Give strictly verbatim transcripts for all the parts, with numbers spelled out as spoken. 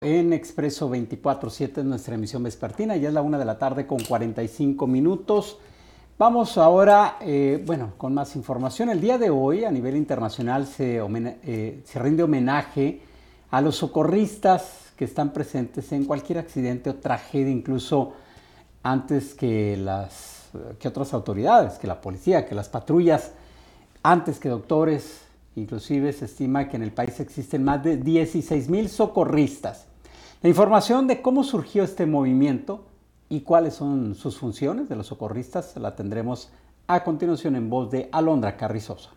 En Expreso veinticuatro siete es nuestra emisión vespertina, ya es la una de la tarde con cuarenta y cinco minutos. Vamos ahora, eh, bueno, con más información. El día de hoy, a nivel internacional, se, eh, se rinde homenaje a los socorristas que están presentes en cualquier accidente o tragedia, incluso antes que, las, que otras autoridades, que la policía, que las patrullas, antes que doctores. Inclusive se estima que en el país existen más de dieciséis mil socorristas. La información de cómo surgió este movimiento y cuáles son sus funciones de los socorristas la tendremos a continuación en voz de Alondra Carrizosa.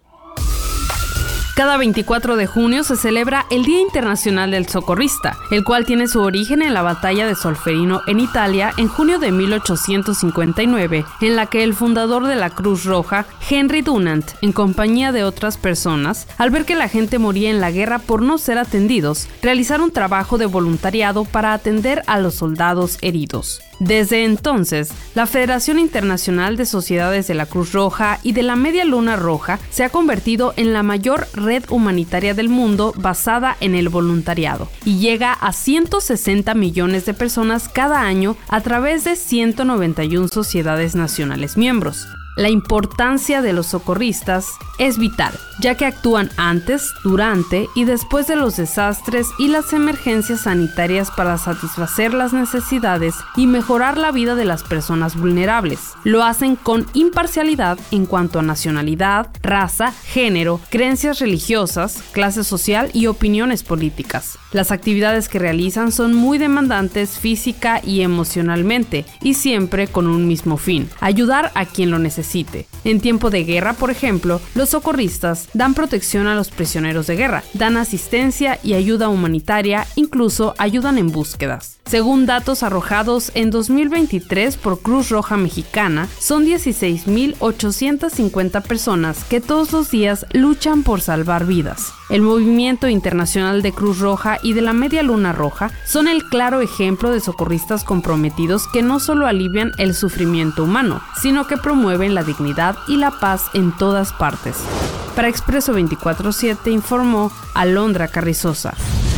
Cada veinticuatro de junio se celebra el Día Internacional del Socorrista, el cual tiene su origen en la batalla de Solferino en Italia en junio de mil ochocientos cincuenta y nueve, en la que el fundador de la Cruz Roja, Henry Dunant, en compañía de otras personas, al ver que la gente moría en la guerra por no ser atendidos, realizaron trabajo de voluntariado para atender a los soldados heridos. Desde entonces, la Federación Internacional de Sociedades de la Cruz Roja y de la Media Luna Roja se ha convertido en la mayor red humanitaria del mundo basada en el voluntariado y llega a ciento sesenta millones de personas cada año a través de ciento noventa y una sociedades nacionales miembros. La importancia de los socorristas es vital, ya que actúan antes, durante y después de los desastres y las emergencias sanitarias para satisfacer las necesidades y mejorar la vida de las personas vulnerables. Lo hacen con imparcialidad en cuanto a nacionalidad, raza, género, creencias religiosas, clase social y opiniones políticas. Las actividades que realizan son muy demandantes física y emocionalmente, y siempre con un mismo fin: ayudar a quien lo necesite. En tiempo de guerra, por ejemplo, los socorristas dan protección a los prisioneros de guerra, dan asistencia y ayuda humanitaria, incluso ayudan en búsquedas. Según datos arrojados en dos mil veintitrés por Cruz Roja Mexicana, son dieciséis mil ochocientas cincuenta personas que todos los días luchan por salvar vidas. El Movimiento Internacional de Cruz Roja y de la Media Luna Roja son el claro ejemplo de socorristas comprometidos que no solo alivian el sufrimiento humano, sino que promueven la dignidad y la paz en todas partes. Para Expreso veinticuatro siete informó Alondra Carrizosa.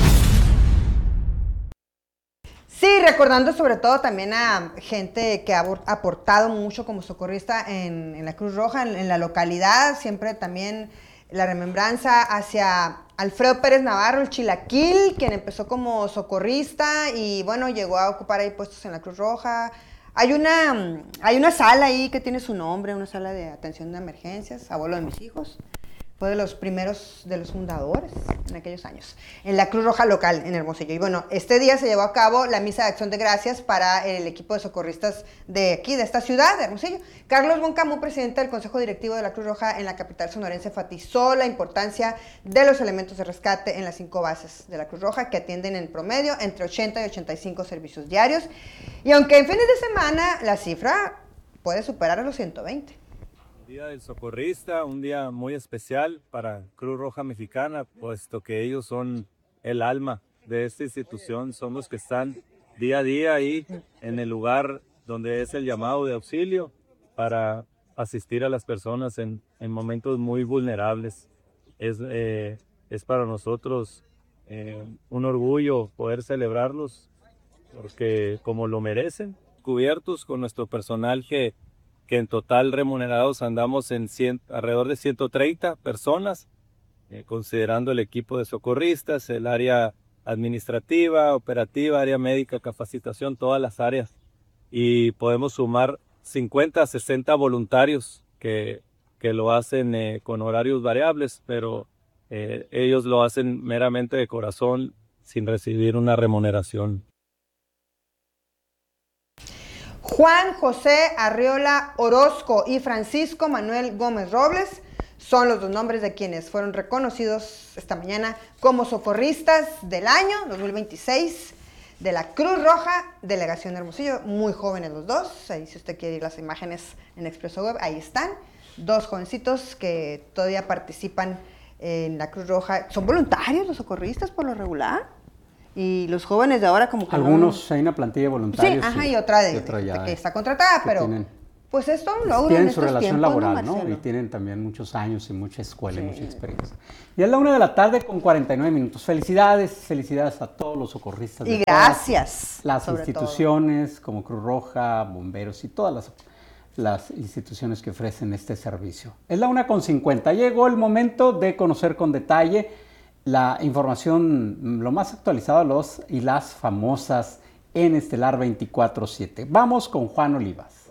Sí, recordando sobre todo también a gente que ha aportado mucho como socorrista en, en la Cruz Roja, en, en la localidad, siempre también la remembranza hacia Alfredo Pérez Navarro, el Chilaquil, quien empezó como socorrista y bueno, llegó a ocupar ahí puestos en la Cruz Roja. Hay una, hay una sala ahí que tiene su nombre, una sala de atención de emergencias, abuelo de mis hijos. Fue de los primeros, de los fundadores en aquellos años, en la Cruz Roja local en Hermosillo. Y bueno, este día se llevó a cabo la misa de acción de gracias para el equipo de socorristas de aquí, de esta ciudad, de Hermosillo. Carlos Boncamú, presidente del Consejo Directivo de la Cruz Roja en la capital sonorense, enfatizó la importancia de los elementos de rescate en las cinco bases de la Cruz Roja, que atienden en promedio entre ochenta y ochenta y cinco servicios diarios. Y aunque en fines de semana la cifra puede superar a los ciento veinte. Día del Socorrista, un día muy especial para Cruz Roja Mexicana, puesto que ellos son el alma de esta institución, son los que están día a día ahí en el lugar donde es el llamado de auxilio para asistir a las personas en, en momentos muy vulnerables. Es, eh, es para nosotros eh, un orgullo poder celebrarlos, porque como lo merecen, cubiertos con nuestro personal que que en total remunerados andamos en cien, alrededor de ciento treinta personas, eh, considerando el equipo de socorristas, el área administrativa, operativa, área médica, capacitación, todas las áreas. Y podemos sumar cincuenta a sesenta voluntarios que, que lo hacen eh, con horarios variables, pero eh, ellos lo hacen meramente de corazón, sin recibir una remuneración. Juan José Arriola Orozco y Francisco Manuel Gómez Robles son los dos nombres de quienes fueron reconocidos esta mañana como socorristas del año dos mil veintiséis de la Cruz Roja, Delegación de Hermosillo. Muy jóvenes los dos, ahí si usted quiere ir las imágenes en Expreso Web, ahí están. Dos jovencitos que todavía participan en la Cruz Roja. ¿Son voluntarios los socorristas por lo regular? Y los jóvenes de ahora como que algunos, no... hay una plantilla de voluntarios. Sí, ajá, y, y otra, de, y otra ya, que está contratada, pero tienen... Pues es todo un logro tienen en su estos relación tiempos, laboral, ¿no, ¿no? Marcelo? Y tienen también muchos años y mucha escuela Sí. y mucha experiencia. Y es la una de la tarde con cuarenta y nueve minutos. Felicidades, felicidades a todos los socorristas. Y de todas gracias, las sobre instituciones como Cruz Roja, bomberos y todas las, las instituciones que ofrecen este servicio. Es la una con cincuenta. Llegó el momento de conocer con detalle la información, lo más actualizado, los y las famosas en Estelar veinticuatro siete. Vamos con Juan Olivas.